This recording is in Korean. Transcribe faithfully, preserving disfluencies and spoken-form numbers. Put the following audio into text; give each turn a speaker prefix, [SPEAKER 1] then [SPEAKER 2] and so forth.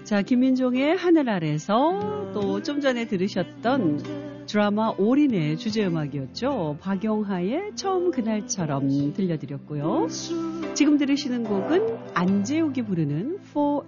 [SPEAKER 1] 자, 김민종의 하늘 아래서 또 좀 전에 들으셨던 드라마 올인의 주제음악이었죠. 박용하의 처음 그날처럼 들려드렸고요. 지금 들으시는 곡은 안재욱이 부르는 For